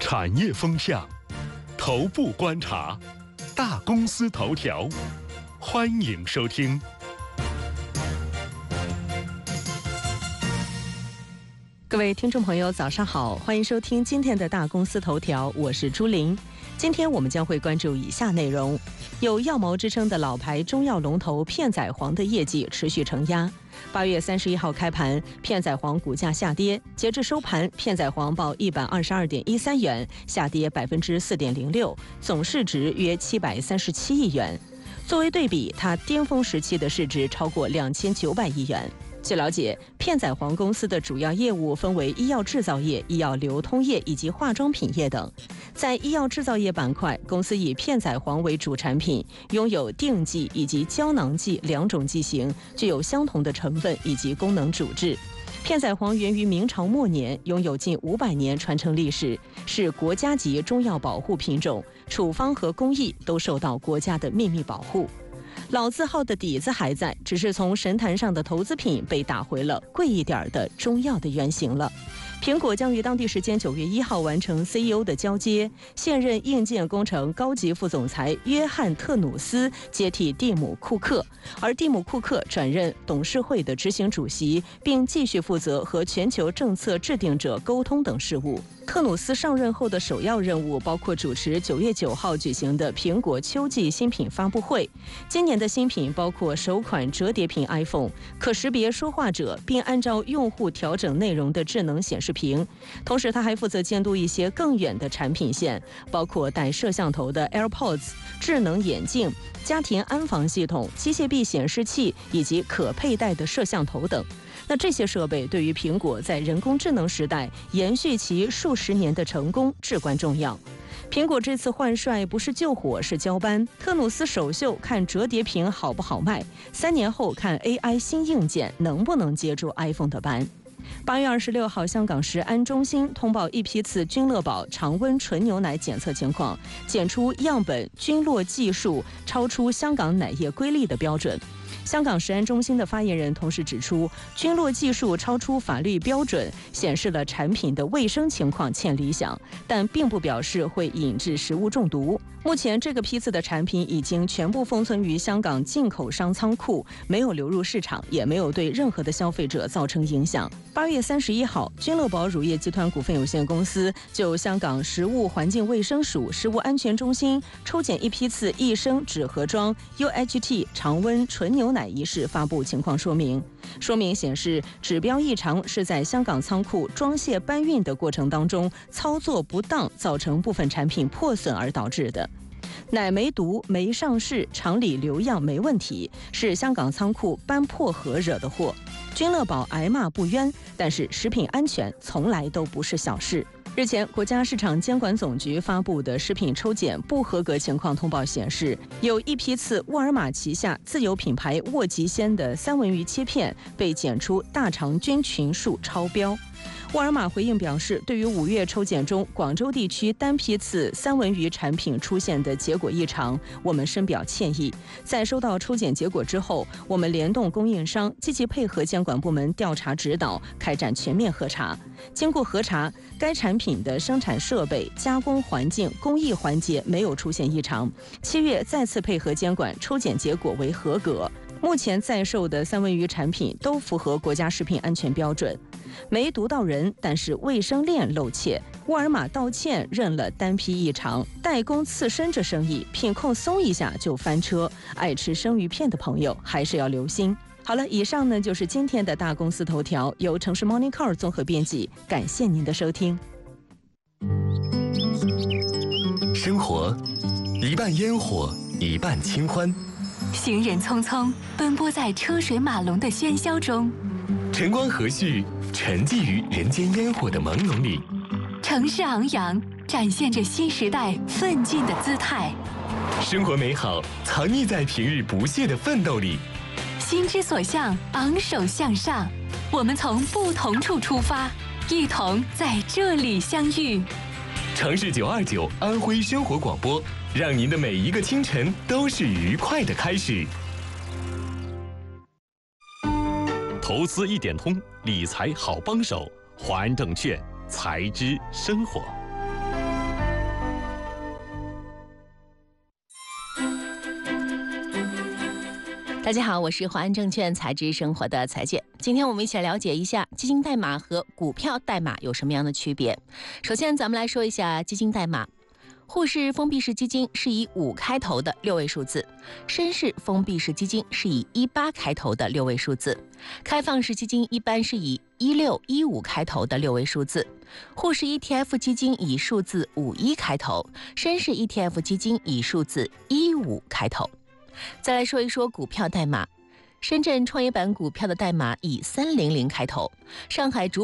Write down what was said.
产业风向，头部观察，大公司头条，欢迎收听。 各位听众朋友，早上好，欢迎收听今天的大公司头条，我是朱琳。今天我们将会关注以下内容：有药毛之称的老牌中药龙头片仔癀的业绩持续承压。8月31号开盘，片仔癀股价下跌，截至收盘，片仔癀报122.13元，下跌4.06%，总市值约737亿元。作为对比，它巅峰时期的市值超过2900亿元。据了解，片仔癀公司的主要业务分为医药制造业、医药流通业以及化妆品业等。在医药制造业板块，公司以片仔癀为主产品，拥有定剂以及胶囊剂两种剂型，具有相同的成分以及功能主治。片仔癀源于明朝末年，拥有近500年传承历史，是国家级中药保护品种，处方和工艺都受到国家的秘密保护。老字号的底子还在，只是从神坛上的投资品被打回了贵一点的中药的原型了。苹果将于当地时间9月1号完成 CEO 的交接，现任硬件工程高级副总裁约翰·特努斯接替蒂姆·库克，而蒂姆·库克转任董事会的执行主席，并继续负责和全球政策制定者沟通等事务。特努斯上任后的首要任务包括主持9月9号举行的苹果秋季新品发布会。今年的新品包括首款折叠屏 iPhone、可识别说话者并按照用户调整内容的智能显示屏。同时，他还负责监督一些更远的产品线，包括带摄像头的 AirPods、智能眼镜、家庭安防系统、机械臂显示器以及可佩戴的摄像头等。那这些设备对于苹果在人工智能时代延续其数十年的成功至关重要。苹果这次换帅不是救火是交班，特努斯首秀看折叠屏好不好卖，3年后看 AI 新硬件能不能接住 iPhone 的班。8月26号，香港食安中心通报一批次君乐宝常温纯牛奶检测情况，检出样本菌落技术超出香港奶业规例的标准。香港食安中心的发言人同时指出，菌落技术超出法律标准，显示了产品的卫生情况欠理想，但并不表示会引致食物中毒。目前这个批次的产品已经全部封存于香港进口商仓库，没有流入市场，也没有对任何的消费者造成影响。8月31号，君乐宝乳业集团股份有限公司就香港食物环境卫生署食物安全中心抽检一批次益生纸盒装 UHT 常温纯牛奶一事发布情况说明。说明显示，指标异常是在香港仓库装卸搬运的过程当中操作不当，造成部分产品破损而导致的。奶没毒，没上市，厂里留样没问题，是香港仓库搬破盒惹的祸。君乐宝挨骂不冤，但是食品安全从来都不是小事。日前，国家市场监管总局发布的食品抽检不合格情况通报显示，有一批次沃尔玛旗下自有品牌沃吉鲜的三文鱼切片被检出大肠菌群数超标。沃尔玛回应表示，对于5月抽检中广州地区单批次三文鱼产品出现的结果异常，我们深表歉意。在收到抽检结果之后，我们联动供应商，积极配合监管部门调查指导，开展全面核查。经过核查，该产品的生产设备、加工环境、工艺环节没有出现异常。7月再次配合监管，抽检结果为合格。目前在售的三文鱼产品都符合国家食品安全标准。没毒到人，但是卫生链露怯。沃尔玛道歉，认了单批异常，代工刺身这生意，品控松一下就翻车。爱吃生鱼片的朋友还是要留心。好了，以上呢就是今天的大公司头条，由城市 Morning Call 综合编辑，感谢您的收听。 生活一半烟火，一半清欢。 行人匆匆奔波在车水马龙的喧嚣中， 晨光和煦，沉寂于人间烟火的朦胧里。 城市昂扬，展现着新时代奋进的姿态。 生活美好，藏匿在平日不懈的奋斗里。 心之所向，昂首向上。我们从不同处出发，一同在这里相遇。 城市929安徽生活广播，让您的每一个清晨都是愉快的开始。投资一点通，理财好帮手，华安证券财知生活。 大家好，我是华安证券财知生活的财姐。今天我们一起来了解一下基金代码和股票代码有什么样的区别。首先咱们来说一下基金代码。沪市封闭式基金是以5开头的6位数字，深市封闭式基金是以18开头的6位数字，开放式基金一般是以16、15开头的6位数字，沪市 ETF 基金以数字51开头，深市 ETF 基金以数字15开头。再来说一说股票代码，深圳创业板股票的代码以300开头，上海主